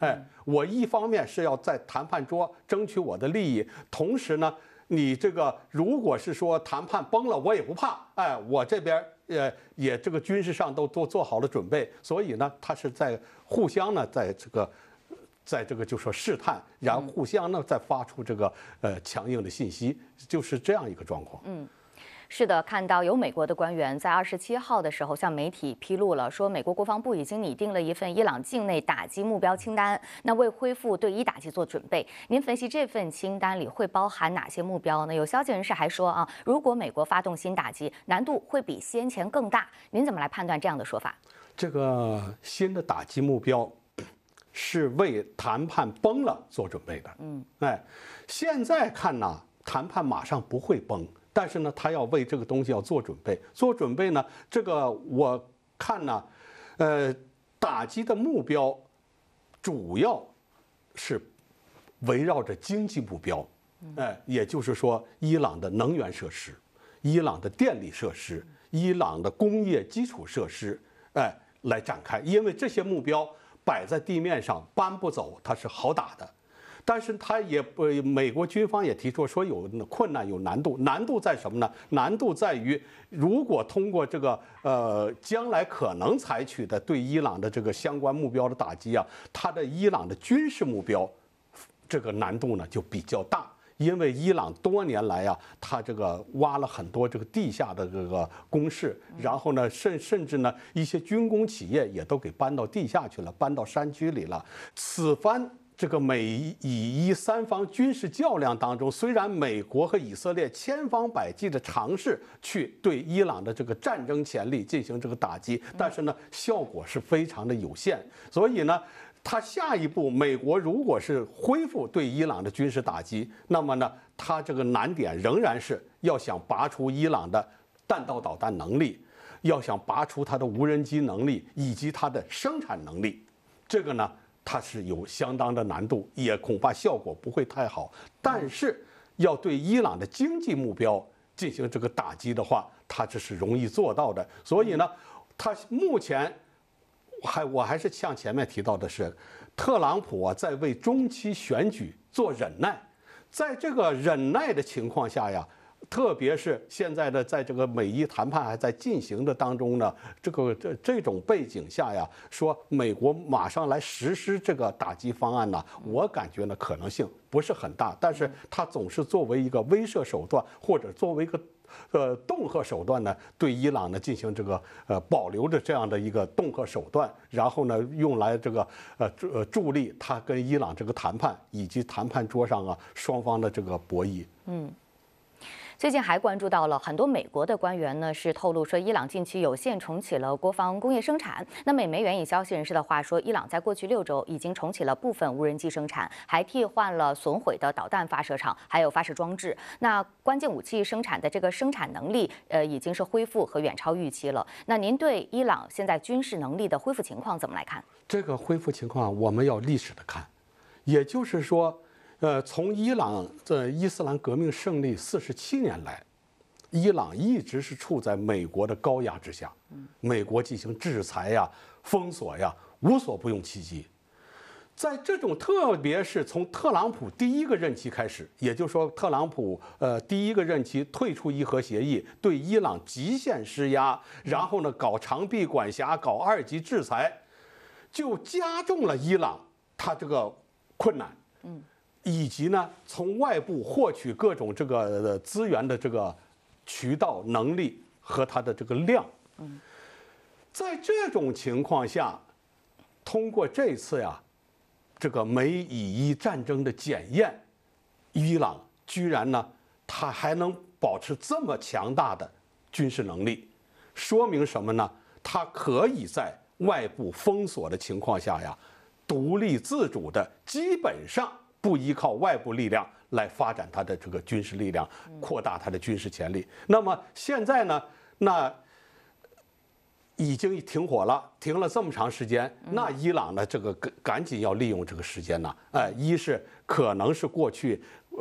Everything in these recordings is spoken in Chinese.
我一方面是要在谈判桌争取我的利益，同时呢，你这个如果是说谈判崩了，我也不怕，我这边也这个军事上都做好了准备，所以呢，他是在互相呢，在这个就说试探，然后互相呢再发出这个强硬的信息，就是这样一个状况。 是的，看到有美国的官员在27号的时候向媒体披露了，说美国国防部已经拟定了一份伊朗境内打击目标清单，那为恢复对伊打击做准备。您分析这份清单里会包含哪些目标呢？有消息人士还说啊，如果美国发动新打击，难度会比先前更大。您怎么来判断这样的说法？ 这个新的打击目标是为谈判崩了做准备的。现在看呢，谈判马上不会崩。但是呢，他要为这个东西要做准备。做准备呢，这个我看呢，打击的目标主要是围绕着经济目标，也就是说，伊朗的能源设施、伊朗的电力设施、伊朗的工业基础设施，来展开。因为这些目标摆在地面上搬不走，它是好打的。但是他也美国军方也提出说有困难有难度，难度在什么呢？难度在于，如果通过这个将来可能采取的对伊朗的这个相关目标的打击啊，它的伊朗的军事目标，这个难度呢就比较大。因为伊朗多年来啊，它这个挖了很多这个地下的这个工事，然后呢，甚至呢一些军工企业也都给搬到地下去了，搬到山区里了。此番这个美以伊三方军事较量当中，虽然美国和以色列千方百计的尝试去对伊朗的这个战争潜力进行这个打击，但是呢，效果是非常的有限。所以呢，他下一步，美国如果是恢复对伊朗的军事打击，那么呢，他这个难点仍然是要想拔除伊朗的弹道导弹能力，要想拔除它的无人机能力以及它的生产能力，这个呢，它是有相当的难度，也恐怕效果不会太好。但是要对伊朗的经济目标进行这个打击的话，它这是容易做到的。所以呢，它目前我还是像前面提到的是，特朗普啊在为中期选举做忍耐，在这个忍耐的情况下呀。特别是现在的在这个美伊谈判还在进行的当中呢，这种背景下呀，说美国马上来实施这个打击方案呢，我感觉呢可能性不是很大，但是它总是作为一个威慑手段，或者作为一个恫吓手段呢，对伊朗呢进行这个保留着这样的一个恫吓手段，然后呢用来这个助力他跟伊朗这个谈判以及谈判桌上啊双方的这个博弈。 最近还关注到了很多美国的官员呢，是透露说，伊朗近期有限重启了国防工业生产。那美媒援引消息人士的话说，伊朗在过去6周已经重启了部分无人机生产，还替换了损毁的导弹发射场，还有发射装置。那关键武器生产的这个生产能力，已经是恢复和远超预期了。那您对伊朗现在军事能力的恢复情况怎么来看？ 这个恢复情况我们要历史的看，也就是说。从伊朗的伊斯兰革命胜利47年来，伊朗一直是处在美国的高压之下，美国进行制裁呀、封锁呀，无所不用其极。在这种，特别是从特朗普第一个任期开始，也就是说，特朗普第一个任期退出伊核协议，对伊朗极限施压，然后呢搞长臂管辖，搞2级制裁，就加重了伊朗它这个困难。以及呢，从外部获取各种这个资源的这个渠道能力和它的这个量，在这种情况下，通过这次呀，这个美以伊战争的检验，伊朗居然呢，它还能保持这么强大的军事能力，说明什么呢？它可以在外部封锁的情况下呀，独立自主的，基本上。不依靠外部力量来发展它的这个军事力量，扩大它的军事潜力。那么现在呢，那已经停火了，停了这么长时间，那伊朗呢，这个赶紧要利用这个时间呢，一是可能是过去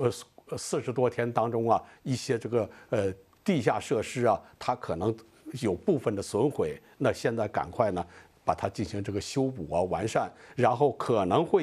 40多天当中啊，一些这个地下设施啊，它可能有部分的损毁，那现在赶快呢把它进行这个修补啊完善，然后可能会。